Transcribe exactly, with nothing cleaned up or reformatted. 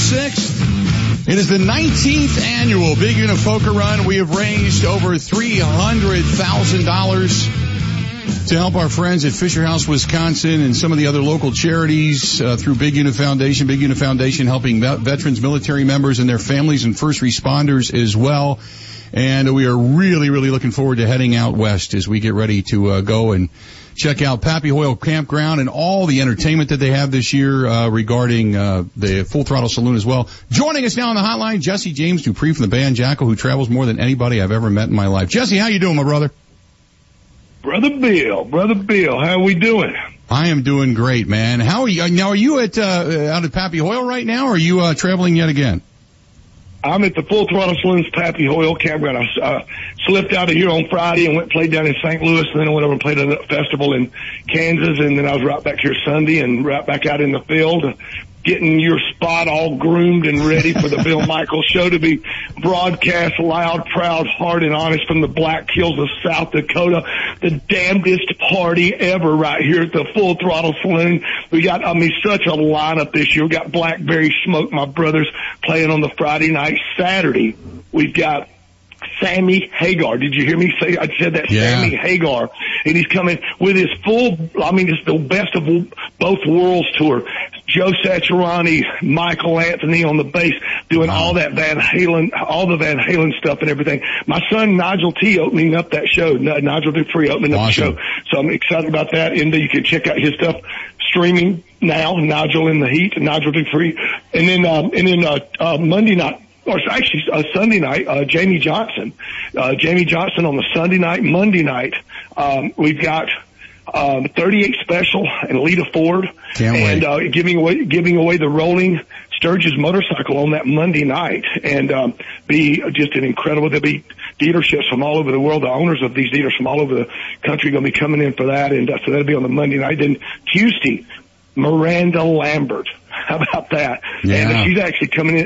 sixth. It is the nineteenth annual Big Unifoca Run. We have raised over three hundred thousand dollars to help our friends at Fisher House, Wisconsin, and some of the other local charities uh, through Big Uni Foundation. Big Uni Foundation helping veterans, military members, and their families and first responders as well. And we are really, really looking forward to heading out west as we get ready to uh, go and check out Pappy Hoyle Campground and all the entertainment that they have this year uh, regarding uh, the Full Throttle Saloon as well. Joining us now on the hotline, Jesse James Dupree from the band Jackal, who travels more than anybody I've ever met in my life. Jesse, how you doing, my brother? Brother Bill, Brother Bill, how are we doing? I am doing great, man. How are you? Now, are you at uh, out at Pappy Hoyle right now, or are you uh, traveling yet again? I'm at the Full Throttle Saloon's Pappy Hoyle Campground. I uh, slipped out of here on Friday and went played down in Saint Louis, and then I went over and played at a festival in Kansas, and then I was right back here Sunday and right back out in the field, getting your spot all groomed and ready for the Bill Michaels Show to be broadcast loud, proud, hard, and honest from the Black Hills of South Dakota. The damnedest party ever right here at the Full Throttle Saloon. We got, I mean, such a lineup this year. We got Blackberry Smoke, my brothers, playing on the Friday night. Saturday, we've got Sammy Hagar. Did you hear me say, I said that? Yeah. Sammy Hagar. And he's coming with his full, I mean, it's the best of both worlds tour. Joe Satriani, Michael Anthony on the bass, doing all that Van Halen, all the Van Halen stuff and everything. My son Nigel T opening up that show. Nigel Dupree opening up awesome. the show. So I'm excited about that. And you can check out his stuff streaming now. Nigel in the Heat, Nigel Dupree. And then, um, and then, uh, uh, Monday night, or actually uh, Sunday night, uh, Jamie Johnson. Uh, Jamie Johnson on the Sunday night, Monday night. Um, we've got, um, thirty-eight Special and Lita Ford. Can't and, wait. uh, giving away, giving away the Rolling Sturgis motorcycle on that Monday night. And, um, be just an incredible, there'll be dealerships from all over the world. The owners of these dealers from all over the country going to be coming in for that. And uh, so that'll be on the Monday night. Then Tuesday, Miranda Lambert. How about that? Yeah. And she's actually coming in.